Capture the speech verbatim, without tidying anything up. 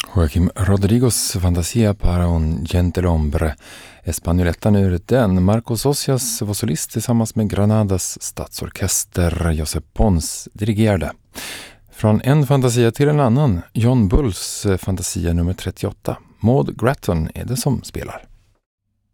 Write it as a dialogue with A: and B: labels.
A: Joaquim Rodrigos Fantasia para un gentilhombre. Espanjolettan ur den. Marcos Ocias var solist tillsammans med Granadas statsorkester. Josep Pons dirigerade. Från en fantasia till en annan. John Bulls fantasia nummer trettioåtta. Maud Gratton är det som spelar.